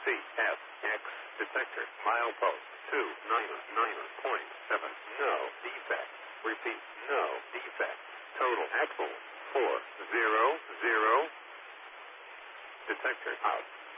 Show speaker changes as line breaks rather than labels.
CFX detector. Milepost 299.7. No defect. Repeat, no defect. Total axle 400. Detector out.